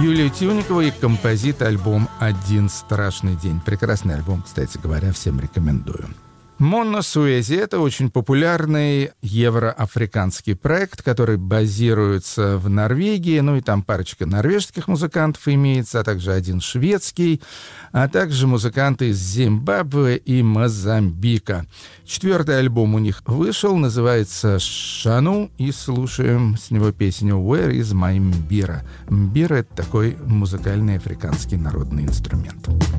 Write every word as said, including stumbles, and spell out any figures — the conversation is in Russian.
Юлия Тюникова и композит-альбом «Один страшный день». Прекрасный альбом, кстати говоря, всем рекомендую. Монно Суэзи — это очень популярный евроафриканский проект, который базируется в Норвегии, ну и там парочка норвежских музыкантов имеется, а также один шведский, а также музыканты из Зимбабве и Мозамбика. Четвертый альбом у них вышел, называется «Шану», и слушаем с него песню «Where is my Mbira». Мбира — это такой музыкальный африканский народный инструмент.